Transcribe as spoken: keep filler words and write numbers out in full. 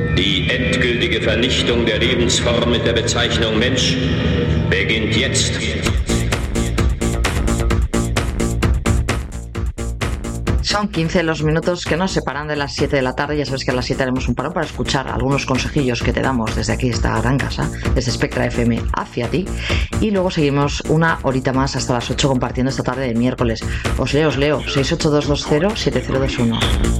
Die endgültige Vernichtung der Lebensform mit der Bezeichnung Mensch beginnt jetzt. Son quince los minutos que nos separan de las siete de la tarde. Ya sabes que a las siete haremos un paro para escuchar algunos consejillos que te damos desde aquí, esta gran casa, desde Spectra F M hacia ti. Y luego seguimos una horita más hasta las ocho compartiendo esta tarde de miércoles. Os leo, os leo, seis ocho dos dos cero siete cero dos uno.